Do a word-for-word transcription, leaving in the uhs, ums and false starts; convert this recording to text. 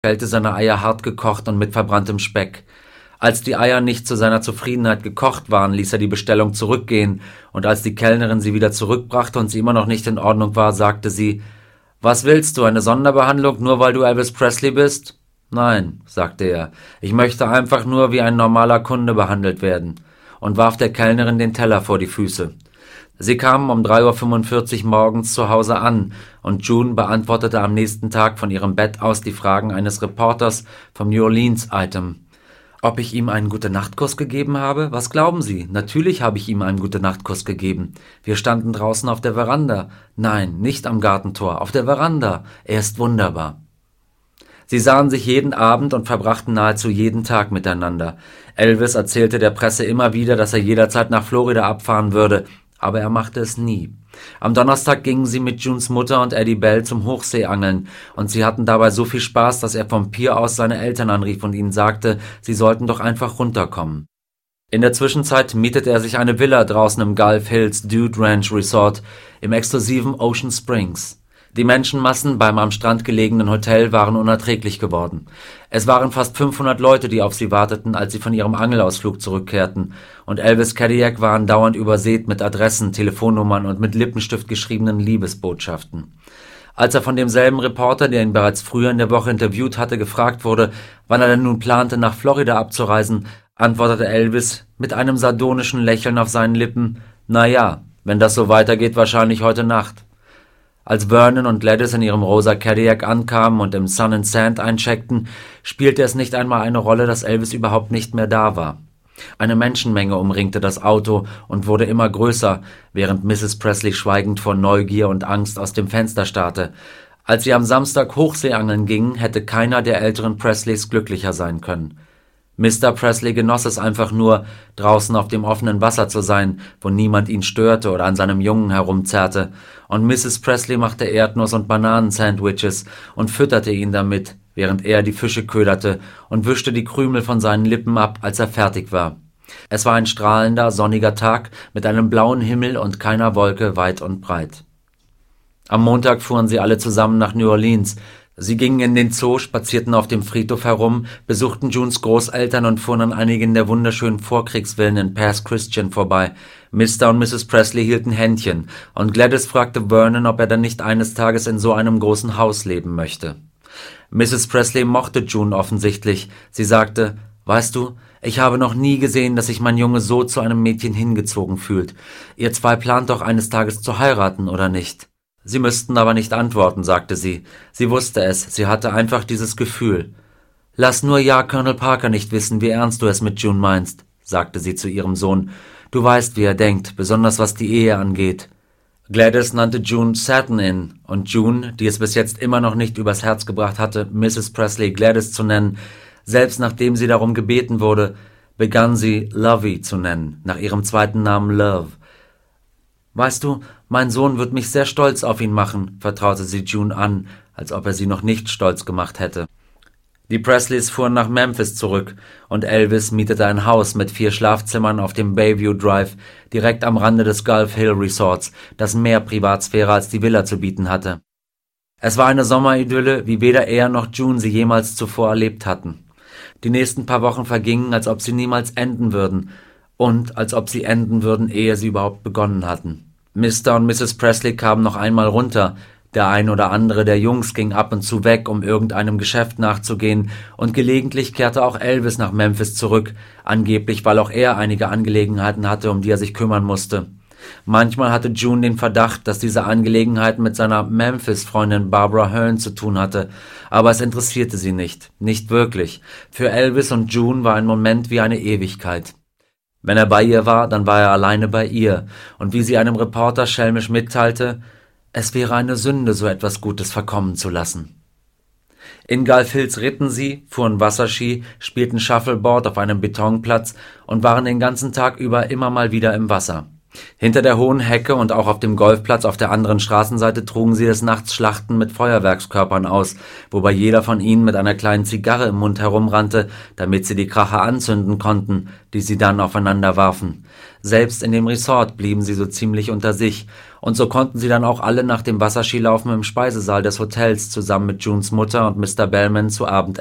schälte seine Eier hart gekocht und mit verbranntem Speck. Als die Eier nicht zu seiner Zufriedenheit gekocht waren, ließ er die Bestellung zurückgehen, und als die Kellnerin sie wieder zurückbrachte und sie immer noch nicht in Ordnung war, sagte sie: »Was willst du, eine Sonderbehandlung, nur weil du Elvis Presley bist?« »Nein«, sagte er, »ich möchte einfach nur wie ein normaler Kunde behandelt werden«, und warf der Kellnerin den Teller vor die Füße. Sie kamen um drei Uhr fünfundvierzig morgens zu Hause an, und June beantwortete am nächsten Tag von ihrem Bett aus die Fragen eines Reporters vom New Orleans-Item. »Ob ich ihm einen Gute-Nacht-Kuss gegeben habe? Was glauben Sie? Natürlich habe ich ihm einen Gute-Nacht-Kuss gegeben. Wir standen draußen auf der Veranda. Nein, nicht am Gartentor, auf der Veranda. Er ist wunderbar.« Sie sahen sich jeden Abend und verbrachten nahezu jeden Tag miteinander. Elvis erzählte der Presse immer wieder, dass er jederzeit nach Florida abfahren würde, aber er machte es nie. Am Donnerstag gingen sie mit Junes Mutter und Eddie Bell zum Hochseeangeln, und sie hatten dabei so viel Spaß, dass er vom Pier aus seine Eltern anrief und ihnen sagte, sie sollten doch einfach runterkommen. In der Zwischenzeit mietete er sich eine Villa draußen im Gulf Hills Dude Ranch Resort im exklusiven Ocean Springs. Die Menschenmassen beim am Strand gelegenen Hotel waren unerträglich geworden. Es waren fast fünfhundert Leute, die auf sie warteten, als sie von ihrem Angelausflug zurückkehrten, und Elvis' Cadillac war andauernd übersät mit Adressen, Telefonnummern und mit Lippenstift geschriebenen Liebesbotschaften. Als er von demselben Reporter, der ihn bereits früher in der Woche interviewt hatte, gefragt wurde, wann er denn nun plante, nach Florida abzureisen, antwortete Elvis mit einem sardonischen Lächeln auf seinen Lippen: »Na ja, wenn das so weitergeht, wahrscheinlich heute Nacht.« Als Vernon und Gladys in ihrem rosa Cadillac ankamen und im Sun and Sand eincheckten, spielte es nicht einmal eine Rolle, dass Elvis überhaupt nicht mehr da war. Eine Menschenmenge umringte das Auto und wurde immer größer, während Misses Presley schweigend vor Neugier und Angst aus dem Fenster starrte. Als sie am Samstag Hochseeangeln gingen, hätte keiner der älteren Presleys glücklicher sein können. Mister Presley genoss es einfach nur, draußen auf dem offenen Wasser zu sein, wo niemand ihn störte oder an seinem Jungen herumzerrte, und Misses Presley machte Erdnuss- und Bananensandwiches und fütterte ihn damit, während er die Fische köderte, und wischte die Krümel von seinen Lippen ab, als er fertig war. Es war ein strahlender, sonniger Tag mit einem blauen Himmel und keiner Wolke weit und breit. Am Montag fuhren sie alle zusammen nach New Orleans. Sie gingen in den Zoo, spazierten auf dem Friedhof herum, besuchten Junes Großeltern und fuhren an einigen der wunderschönen Vorkriegsvillen in Pass Christian vorbei. Mister und Misses Presley hielten Händchen, und Gladys fragte Vernon, ob er dann nicht eines Tages in so einem großen Haus leben möchte. Misses Presley mochte June offensichtlich. Sie sagte: »Weißt du, ich habe noch nie gesehen, dass sich mein Junge so zu einem Mädchen hingezogen fühlt. Ihr zwei plant doch eines Tages zu heiraten, oder nicht?« »Sie müssten aber nicht antworten«, sagte sie. Sie wusste es, sie hatte einfach dieses Gefühl. »Lass nur ja Colonel Parker nicht wissen, wie ernst du es mit June meinst«, sagte sie zu ihrem Sohn. »Du weißt, wie er denkt, besonders was die Ehe angeht.« Gladys nannte June Satin-In, und June, die es bis jetzt immer noch nicht übers Herz gebracht hatte, Misses Presley Gladys zu nennen, selbst nachdem sie darum gebeten wurde, begann sie Lovey zu nennen, nach ihrem zweiten Namen Love. »Weißt du, mein Sohn wird mich sehr stolz auf ihn machen«, vertraute sie June an, als ob er sie noch nicht stolz gemacht hätte. Die Presleys fuhren nach Memphis zurück, und Elvis mietete ein Haus mit vier Schlafzimmern auf dem Bayview Drive, direkt am Rande des Gulf Hill Resorts, das mehr Privatsphäre als die Villa zu bieten hatte. Es war eine Sommeridylle, wie weder er noch June sie jemals zuvor erlebt hatten. Die nächsten paar Wochen vergingen, als ob sie niemals enden würden, und als ob sie enden würden, ehe sie überhaupt begonnen hatten. Mister und Misses Presley kamen noch einmal runter, der ein oder andere der Jungs ging ab und zu weg, um irgendeinem Geschäft nachzugehen, und gelegentlich kehrte auch Elvis nach Memphis zurück, angeblich weil auch er einige Angelegenheiten hatte, um die er sich kümmern musste. Manchmal hatte June den Verdacht, dass diese Angelegenheit mit seiner Memphis-Freundin Barbara Hearn zu tun hatte, aber es interessierte sie nicht, nicht wirklich. Für Elvis und June war ein Moment wie eine Ewigkeit. Wenn er bei ihr war, dann war er alleine bei ihr, und wie sie einem Reporter schelmisch mitteilte, es wäre eine Sünde, so etwas Gutes verkommen zu lassen. In Gulf Hills ritten sie, fuhren Wasserski, spielten Shuffleboard auf einem Betonplatz und waren den ganzen Tag über immer mal wieder im Wasser. Hinter der hohen Hecke und auch auf dem Golfplatz auf der anderen Straßenseite trugen sie des Nachts Schlachten mit Feuerwerkskörpern aus, wobei jeder von ihnen mit einer kleinen Zigarre im Mund herumrannte, damit sie die Kracher anzünden konnten, die sie dann aufeinander warfen. Selbst in dem Resort blieben sie so ziemlich unter sich, und so konnten sie dann auch alle nach dem Wasserskilaufen im Speisesaal des Hotels zusammen mit Junes Mutter und Mister Bellman zu Abend